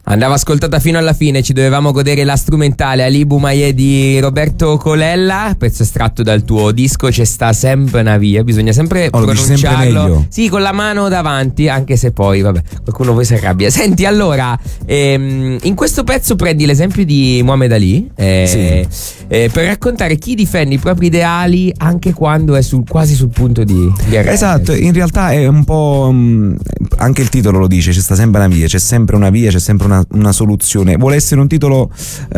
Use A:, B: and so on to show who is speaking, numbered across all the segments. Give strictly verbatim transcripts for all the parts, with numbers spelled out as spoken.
A: Andava ascoltata fino alla fine, ci dovevamo godere la strumentale Ali Boumaier di Roberto Colella, pezzo estratto dal tuo disco C'è sta sempre una via, bisogna sempre
B: oh,
A: pronunciarlo
B: sempre
A: sì, con la mano davanti, anche se poi vabbè, qualcuno poi si arrabbia. Senti, allora, ehm, in questo pezzo prendi l'esempio di Muhammad Ali eh,
B: sì.
A: eh, per raccontare chi difende i propri ideali anche quando è sul, quasi sul punto di, di arrendere.
B: Esatto, in realtà è un po' mh, anche il titolo lo dice, c'è sta sempre una via, c'è sempre una via, c'è sempre una una soluzione. Vuole essere un titolo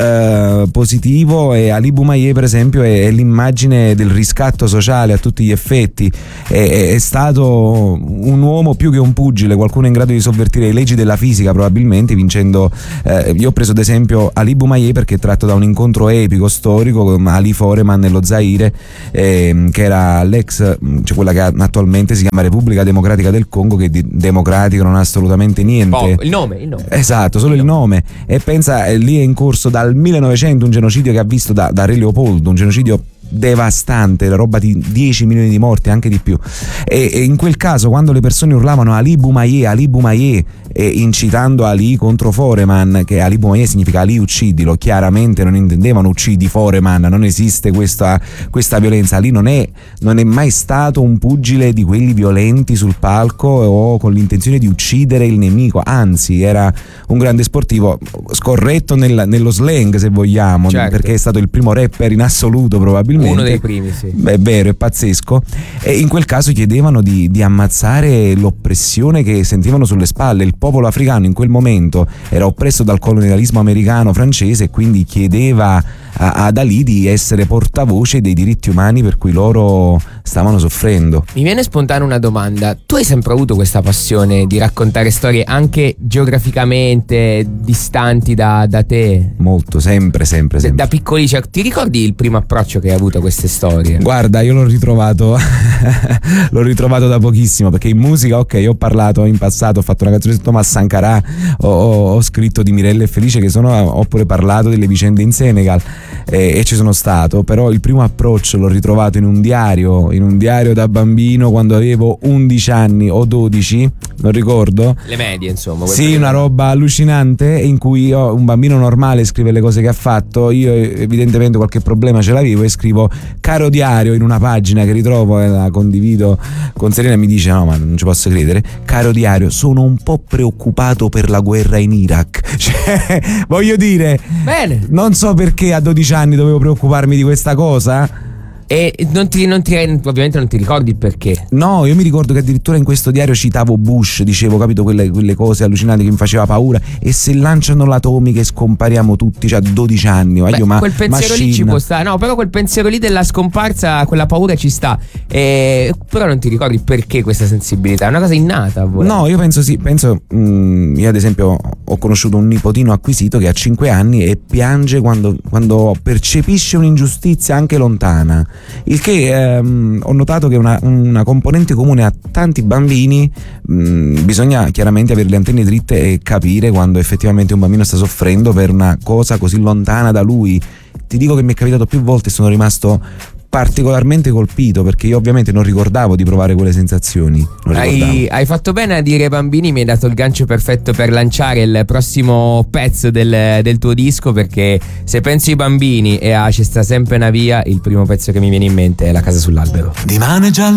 B: eh, positivo, e Ali Boumaier per esempio è, è l'immagine del riscatto sociale a tutti gli effetti. È, è stato un uomo più che un pugile, qualcuno in grado di sovvertire le leggi della fisica probabilmente vincendo. eh, io ho preso ad esempio Ali Boumaier perché è tratto da un incontro epico storico con Ali Foreman nello Zaire, eh, che era l'ex, cioè quella che attualmente si chiama Repubblica Democratica del Congo, che di democratico non ha assolutamente niente.
A: Oh, il nome, il nome.
B: Esatto, solo il nome. E pensa, eh, lì è in corso dal millenovecento un genocidio che ha visto da, da Re Leopoldo, un genocidio devastante, la roba di dieci milioni di morti, anche di più. E, e in quel caso, quando le persone urlavano Ali Boumaier, Ali Boumaier, e incitando Ali contro Foreman, che Ali Boumaier significa Ali uccidilo, chiaramente non intendevano uccidi Foreman, non esiste questa, questa violenza. Ali non è, non è mai stato un pugile di quelli violenti sul palco o con l'intenzione di uccidere il nemico, anzi era un grande sportivo, scorretto nel, nello slang se vogliamo,
A: certo,
B: perché è stato il primo rapper in assoluto probabilmente.
A: Uno dei primi, sì.
B: Beh, è vero, è pazzesco. E in quel caso chiedevano di, di ammazzare l'oppressione che sentivano sulle spalle. Il popolo africano in quel momento era oppresso dal colonialismo americano francese e quindi chiedeva a, ad Ali di essere portavoce dei diritti umani per cui loro stavano soffrendo.
A: Mi viene spontanea una domanda: tu hai sempre avuto questa passione di raccontare storie anche geograficamente distanti da, da te?
B: Molto, sempre, sempre, sempre.
A: Da piccoli, cioè, ti ricordi il primo approccio che hai avuto a queste storie?
B: Guarda, io l'ho ritrovato l'ho ritrovato da pochissimo, perché in musica, ok, ho parlato in passato, ho fatto una canzone su Thomas Sankara, ho, ho, ho scritto di Mirella e Felice, che sono, ho pure parlato delle vicende in Senegal, eh, e ci sono stato, però il primo approccio l'ho ritrovato in un diario, in un diario da bambino quando avevo undici anni o dodici, non ricordo.
A: Le medie, insomma.
B: Sì, una roba allucinante, in cui io, un bambino normale scrive le cose che ha fatto, io evidentemente qualche problema ce l'avevo e scrivo caro diario in una pagina che ritrovo e la condivido con Serena, e mi dice no, ma non ci posso credere, caro diario, sono un po' preoccupato per la guerra in Iraq. Cioè, voglio dire,
A: bene,
B: non so perché a dodici anni dovevo preoccuparmi di questa cosa.
A: E non ti, non ti, ovviamente non ti ricordi il perché?
B: No, io mi ricordo che addirittura in questo diario citavo Bush, dicevo, capito, quelle, quelle cose allucinanti che mi faceva paura. E se lanciano l'atomica e scompariamo tutti, cioè a dodici anni.
A: Beh,
B: io, ma,
A: quel pensiero
B: machine.
A: lì ci può stare. No, però quel pensiero lì della scomparsa, quella paura ci sta. E, però non ti ricordi perché questa sensibilità? È una cosa innata a voi.
B: No, io penso sì, penso mh, io ad esempio ho conosciuto un nipotino acquisito che ha cinque anni e piange quando, quando percepisce un'ingiustizia anche lontana. Il che ehm, ho notato che è una, una componente comune a tanti bambini. Mh, bisogna chiaramente avere le antenne dritte e capire quando effettivamente un bambino sta soffrendo per una cosa così lontana da lui. Ti dico che mi è capitato più volte e sono rimasto particolarmente colpito, perché io ovviamente non ricordavo di provare quelle sensazioni.
A: Hai, hai fatto bene a dire bambini, mi hai dato il gancio perfetto per lanciare il prossimo pezzo del, del tuo disco, perché se pensi ai bambini e a C'è sta sempre una via, il primo pezzo che mi viene in mente è La casa sull'albero.
C: Di mane gialle